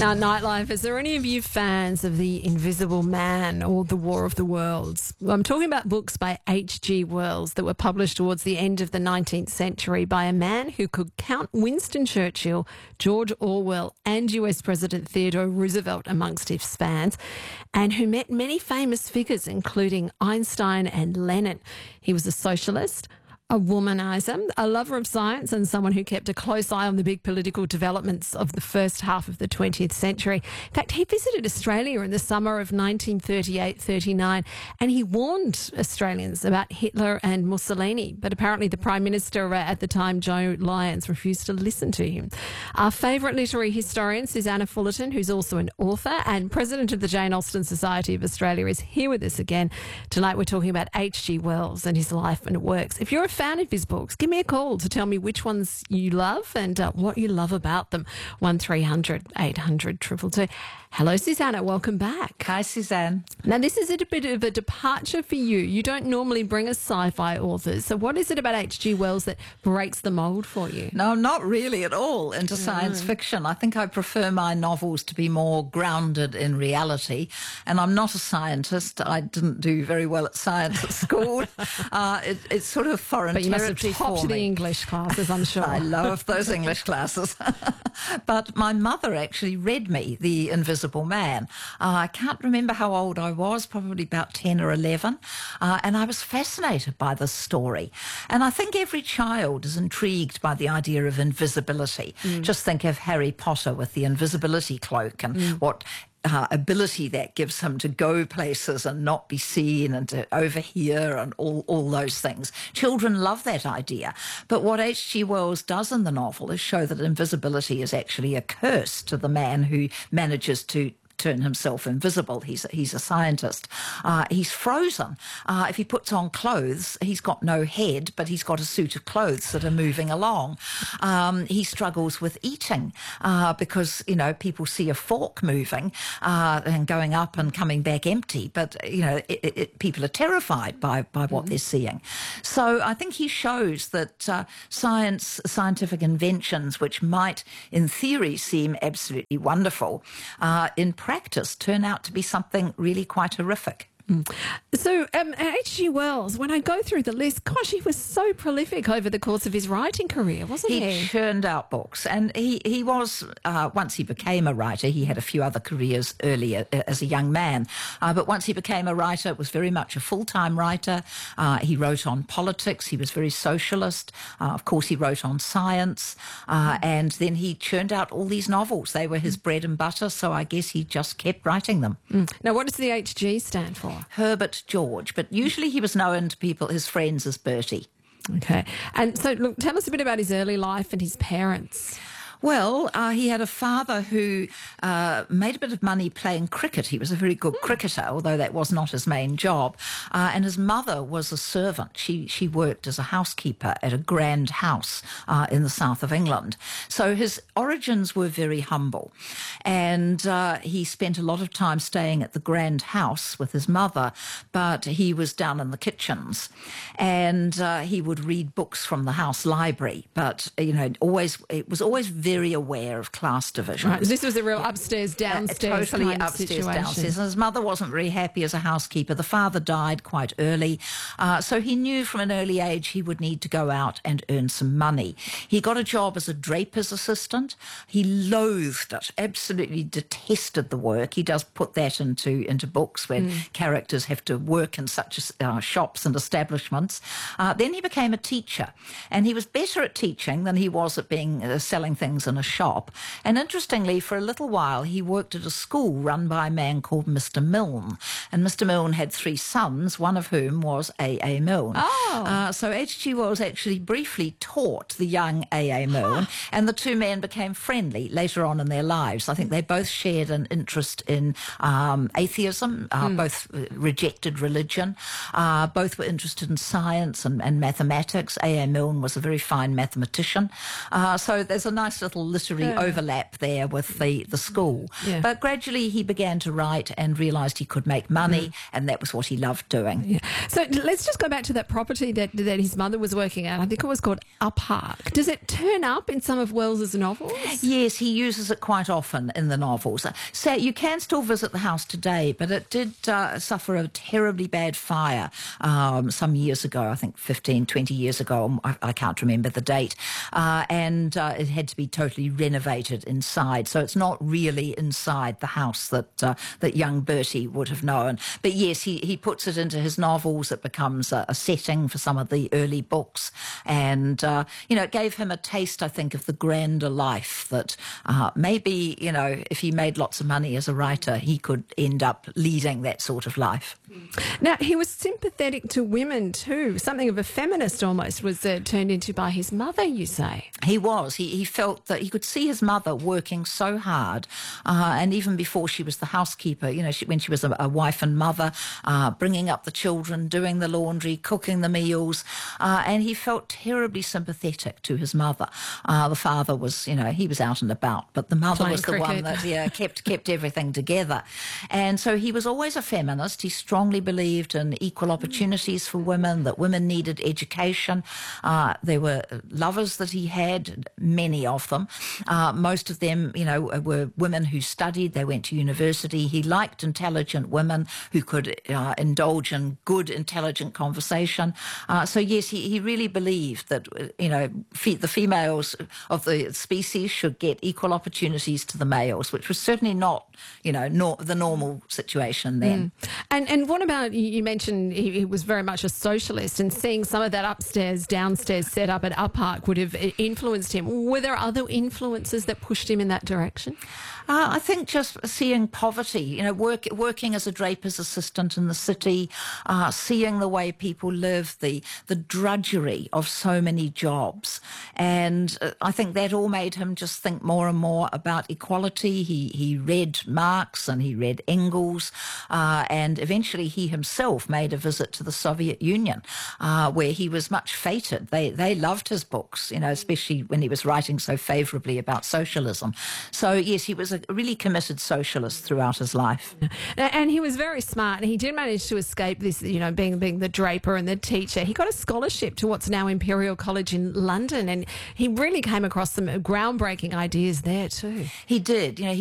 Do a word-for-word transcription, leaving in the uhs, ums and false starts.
Now, Nightlife, are any of you fans of The Invisible Man or The War of the Worlds? Well, I'm talking about books by H G Wells that were published towards the end of the nineteenth century by a man who could count Winston Churchill, George Orwell and U S President Theodore Roosevelt amongst his fans, and who met many famous figures, including Einstein and Lenin. He was a socialist, a womanizer, a lover of science, and someone who kept a close eye on the big political developments of the first half of the twentieth century. In fact, he visited Australia in the summer of nineteen thirty-eight thirty-nine, and he warned Australians about Hitler and Mussolini. But apparently the Prime Minister at the time, Joe Lyons, refused to listen to him. Our favourite literary historian, Susanna Fullerton, who's also an author and president of the Jane Austen Society of Australia, is here with us again. Tonight we're talking about H G Wells and his life and works. If you're a fan of his books, give me a call to tell me which ones you love and uh, what you love about them. one three hundred eight hundred two two two. Hello, Susanna. Welcome back. Hi, Suzanne. Now, this is a bit of a departure for you. You don't normally bring us sci-fi authors. So what is it about H G Wells that breaks the mould for you? No, not really at all into science fiction. I think I prefer my novels to be more grounded in reality. And I'm not a scientist. I didn't do very well at science at school. uh, it, it's sort of foreign But you must have territory topped for the me. English classes, I'm sure. I love those English classes. But my mother actually read me The Invisible Man. Uh, I can't remember how old I was, probably about ten or eleven. Uh, and I was fascinated by this story. And I think every child is intrigued by the idea of invisibility. Mm. Just think of Harry Potter with the invisibility cloak and mm. what Uh, ability that gives him to go places and not be seen and to overhear and all, all those things. Children love that idea. But what H G Wells does in the novel is show that invisibility is actually a curse to the man who manages to turn himself invisible. He's, he's a scientist. Uh, he's frozen. Uh, if he puts on clothes, he's got no head, but he's got a suit of clothes that are moving along. Um, he struggles with eating uh, because, you know, people see a fork moving uh, and going up and coming back empty, but, you know, it, it, people are terrified by, by what mm. they're seeing. So I think he shows that uh, science, scientific inventions, which might in theory seem absolutely wonderful, uh, in practice turn out to be something really quite horrific. So um, H G Wells, when I go through the list, gosh, he was so prolific over the course of his writing career, wasn't he? He churned out books. And he, he was, uh, once he became a writer, he had a few other careers earlier as a young man. Uh, but once he became a writer, was very much a full-time writer. Uh, he wrote on politics. He was very socialist. Uh, of course, he wrote on science. Uh, and then he churned out all these novels. They were his bread and butter, so I guess he just kept writing them. Mm. Now, what does the H G stand for? Herbert George, but usually he was known to people, his friends, as Bertie. Okay. And so, look, tell us a bit about his early life and his parents. Well, uh, he had a father who uh, made a bit of money playing cricket. He was a very good mm. cricketer, although that was not his main job. Uh, and his mother was a servant. She she worked as a housekeeper at a grand house uh, in the south of England. So his origins were very humble. And uh, he spent a lot of time staying at the grand house with his mother, but he was down in the kitchens. And uh, he would read books from the house library. But, you know, always it was always very very aware of class divisions. Right. This was a real upstairs, downstairs uh, totally kind upstairs, of situation. downstairs. And his mother wasn't very happy as a housekeeper. The father died quite early. Uh, so he knew from an early age he would need to go out and earn some money. He got a job as a draper's assistant. He loathed it, absolutely detested the work. He does put that into, into books when mm. characters have to work in such uh, shops and establishments. Uh, then he became a teacher. And he was better at teaching than he was at being uh, selling things in a shop. And interestingly, for a little while, he worked at a school run by a man called Mister Milne. And Mister Milne had three sons, one of whom was A A Milne. Oh. Uh, so H G Wells actually briefly taught the young A A Milne, huh. and the two men became friendly later on in their lives. I think they both shared an interest in um, atheism, uh, mm. both rejected religion, uh, both were interested in science and, and mathematics. A A Milne was a very fine mathematician. Uh, so there's a nice little little literary Yeah. overlap there with the, the school. Yeah. But gradually he began to write and realised he could make money, Mm. and that was what he loved doing. Yeah. So let's just go back to that property that, that his mother was working at. I think it was called Uppark. Does it turn up in some of Wells's novels? Yes, he uses it quite often in the novels. So you can still visit the house today, but it did uh, suffer a terribly bad fire um, some years ago, I think fifteen, twenty years ago. I, I can't remember the date. Uh, and uh, it had to be totally renovated inside. So it's not really inside the house that uh, that young Bertie would have known. But yes, he, he puts it into his novels. It becomes a, a setting for some of the early books. And, uh, you know, it gave him a taste, I think, of the grander life that uh, maybe, you know, if he made lots of money as a writer, he could end up leading that sort of life. Now, he was sympathetic to women too. Something of a feminist almost was uh, turned into by his mother, you say. He was. He, he felt that he could see his mother working so hard. Uh, and even before she was the housekeeper, you know, she, when she was a, a wife and mother, uh, bringing up the children, doing the laundry, cooking the meals. Uh, and he felt terribly sympathetic to his mother. Uh, the father was, you know, he was out and about, but the mother Playing was the cricket. one that yeah, kept, kept everything together. And so he was always a feminist. He strongly believed in equal opportunities for women, that women needed education. Uh, there were lovers that he had, many of them. Uh, most of them, you know, were women who studied. They went to university. He liked intelligent women who could uh, indulge in good, intelligent conversation. Uh, so, yes, he, he really believed that, you know, fe- the females of the species should get equal opportunities to the males, which was certainly not, you know, nor- the normal situation then. Mm. And and what about, you you mentioned he, he was very much a socialist, and seeing some of that upstairs, downstairs set up at Uppark would have influenced him. Were there other influences that pushed him in that direction? Uh, I think just seeing poverty, you know, work, working as a draper's assistant in the city, uh, seeing the way people live, the the drudgery of so many jobs. And uh, I think that all made him just think more and more about equality. He, he read Marx and he read Engels, uh, and eventually he himself made a visit to the Soviet Union, uh, where he was much feted. They, they loved his books, you know, especially when he was writing so favourably about socialism. So, yes, he was a really committed socialist throughout his life. And he was very smart, and he did manage to escape this, you know, being being the draper and the teacher. He got a scholarship to what's now Imperial College in London, and he really came across some groundbreaking ideas there too. He did, you know. He